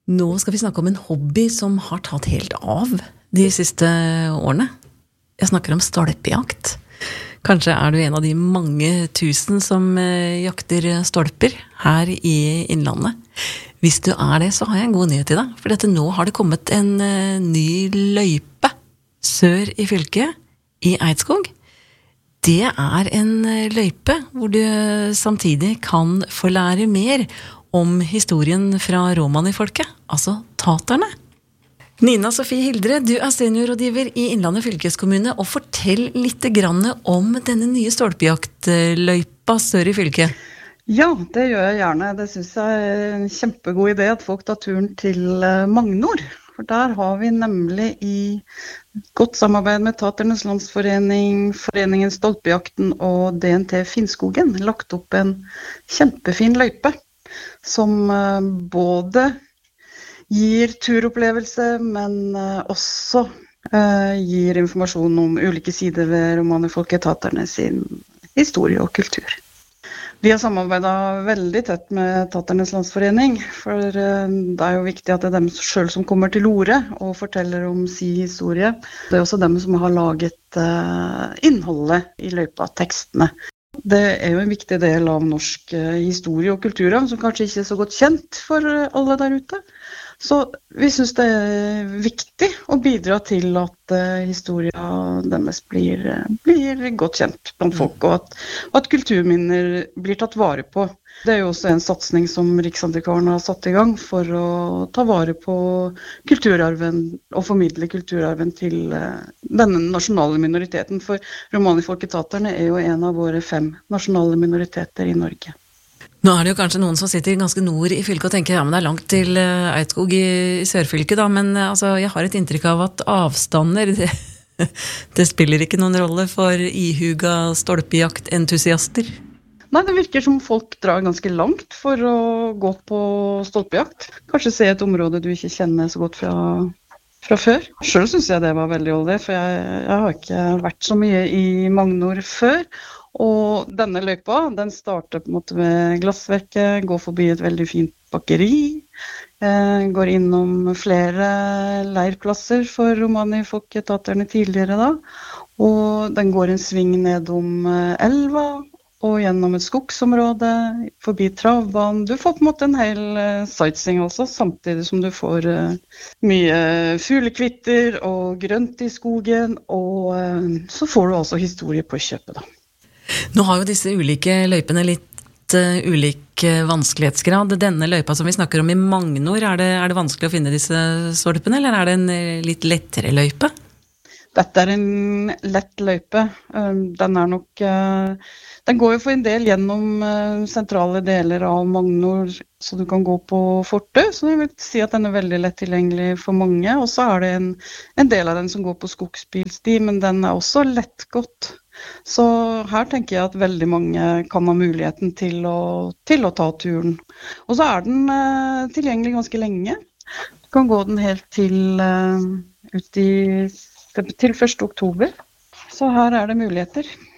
Nå skal vi snakke om en hobby som har tatt helt av de siste årene. Jeg snakker om stolpejakt. Kanskje er du en av de mange tusen som jakter stolper her i Innlandet. Hvis du er det, så har jeg en god nyhet til deg. For dette nå har det kommet en ny løype sør i fylket, i Eidskog. Det er en løype hvor du samtidig kan få lære mer om historien fra romanifolket, altså taterne. Nina Sofie Hildre, du er seniorrådgiver i Innlandet fylkeskommune, og fortell litt grann om denne nye stolpejaktløypa sør i fylket. Ja, det gjør jeg gjerne. Det synes jeg er en kjempegod idé at folk tar turen til Magnor. For der har vi nemlig i godt samarbeid med Taternes Landsforening, Foreningen Stolpejakten og DNT Finnskogen lagt opp en kjempefin løype som både gir turopplevelse, men også gir informasjon om ulike sider ved romanifolket Taterne sin historie og kultur. Vi har samarbeidet veldig tett med Taternes Landsforening, for det er jo viktig at det er dem selv som kommer til orde og forteller om sin historie. Det er også dem som har laget innholdet i løypa, tekstene. Det er jo en viktig del av norsk historie og kulturarv, som kanskje ikke er så godt kjent for alle der ute. Så vi synes det er viktig å bidra til at historien deres blir godt kjent blant folk, og at kulturminner blir tatt vare på. Det er jo også en satsning som Riksantikvaren har satt i gang for å ta vare på kulturarven og formidle kulturarven til denne nasjonale minoriteten. For romanifolket Taterne er jo en av våre 5 nasjonale minoriteter i Norge. Nå er det jo kanskje noen som sitter ganske nord i fylket og tenker, ja, men det er langt til Eidskog i sørfylket da, men altså, jeg har et inntrykk av at avstander, det spiller ikke noen rolle for ihuga stolpejaktentusiaster. Nei, det virker som folk drar ganske langt for å gå på stolpejakt. Kanskje se et område du ikke kjenner så godt fra før. Selv synes jeg det var veldig olje, for jeg har ikke vært så mye i Magnor før. Og denne løypa, den starter på en måte ved Glassverket, går forbi et veldig fint bakeri, går innom flere leirplasser for romanifolket Taterne tidligere da, og den går en sving ned om elva, og gjennom et skogsområde, forbi travbanen. Du får på en måte en hel sightseeing også, samtidig som du får mye fuglekvitter og grønt i skogen, og så får du altså historie på kjøpet da. Nå har jo disse ulike løypene litt ulik vanskelighetsgrad. Denne løypa som vi snakker om i Magnor, er det vanskelig å finne disse stolpene, eller er det en litt lettere løype? Dette er en lett løype. Den går jo for en del gjennom sentrale deler av Magnor, så du kan gå på fortet, så jeg vil si at den er veldig lett tilgjengelig for mange. Og så er det en del av den som går på skogsbilsti, men den er også lettgått. Så her tenker jeg at veldig mange kan ha muligheten til å ta turen. Og så er den tilgjengelig ganske lenge. Du kan gå den helt til 1. oktober. Så her er det muligheter.